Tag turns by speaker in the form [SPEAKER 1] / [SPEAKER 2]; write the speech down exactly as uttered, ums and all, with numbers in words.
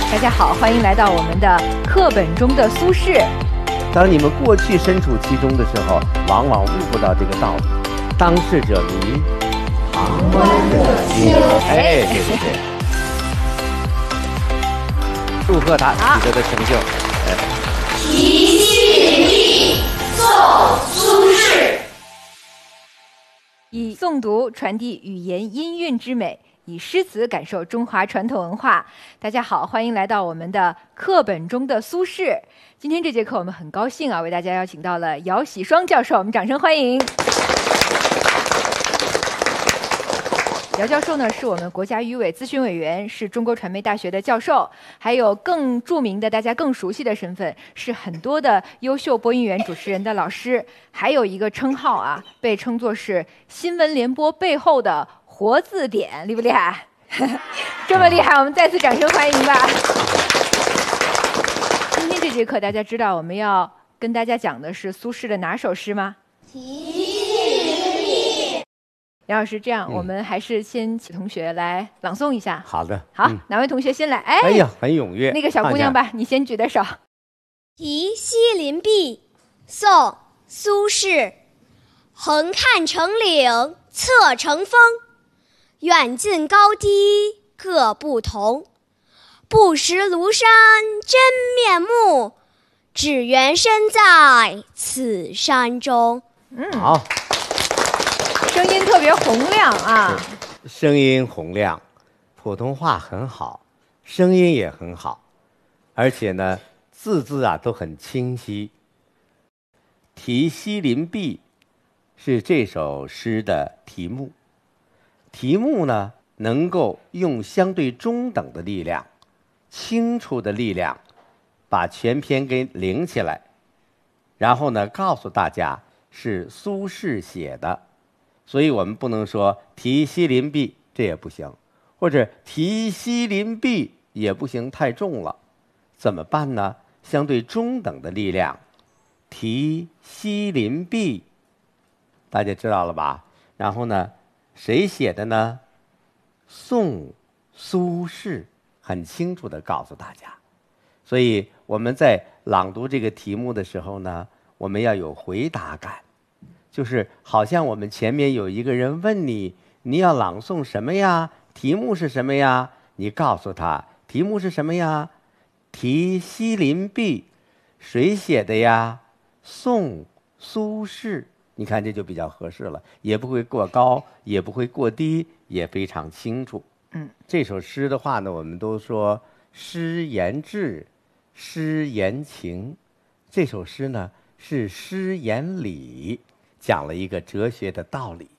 [SPEAKER 1] 大家好，欢迎来到我们的课本中的苏轼。
[SPEAKER 2] 当你们过去身处其中的时候，往往悟不到这个道理。当事者迷，旁观者清。哎，对对对。祝贺他取得的成就。哎，
[SPEAKER 3] 题西林壁，宋苏轼。
[SPEAKER 1] 以诵读传递语言音韵之美，以诗词感受中华传统文化。大家好，欢迎来到我们的课本中的苏轼。今天这节课我们很高兴啊，为大家邀请到了姚喜双教授，我们掌声欢迎。姚教授呢，是我们国家语委咨询委员，是中国传媒大学的教授，还有更著名的、大家更熟悉的身份，是很多的优秀播音员、主持人的老师，还有一个称号啊，被称作是新闻联播背后的活字典，厉不厉害？这么厉害，我们再次掌声欢迎吧。今天这节课，大家知道我们要跟大家讲的是苏轼的哪首诗吗？杨老师，这样、嗯、我们还是先请同学来朗诵一下。
[SPEAKER 2] 好的。
[SPEAKER 1] 好、嗯，哪位同学先来？哎，
[SPEAKER 2] 哎呀，很踊跃。
[SPEAKER 1] 那个小姑娘吧，你先举的手。
[SPEAKER 4] 题西林壁，宋·苏轼。横看成岭侧成峰，远近高低各不同。不识庐山真面目，只缘身在此山中。
[SPEAKER 2] 嗯，好。
[SPEAKER 1] 声音特别洪亮啊！
[SPEAKER 2] 声音洪亮，普通话很好，声音也很好，而且呢，字字啊都很清晰。题西林壁是这首诗的题目，题目呢能够用相对中等的力量、清楚的力量，把全篇给领起来，然后呢告诉大家是苏轼写的。所以我们不能说题西林壁，这也不行，或者题西林壁也不行，太重了，怎么办呢？相对中等的力量，题西林壁，大家知道了吧？然后呢，谁写的呢？宋苏轼，很清楚地告诉大家。所以我们在朗读这个题目的时候呢，我们要有回答感。就是好像我们前面有一个人问你，你要朗诵什么呀？题目是什么呀？你告诉他，题目是什么呀？题西林壁，谁写的呀？宋苏轼。你看这就比较合适了，也不会过高，也不会过低，也非常清楚。嗯，这首诗的话呢，我们都说诗言志，诗言情。这首诗呢是诗言理。讲了一个哲学的道理，